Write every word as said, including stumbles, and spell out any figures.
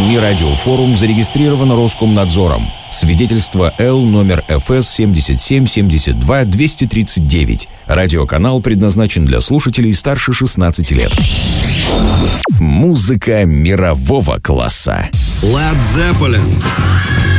Ми Радиофорум зарегистрирован Роскомнадзором. Свидетельство Л номер эф эс семьдесят семь семьдесят два двести тридцать девять. Радиоканал предназначен для слушателей старше шестнадцати лет. Музыка мирового класса. Led Zeppelin.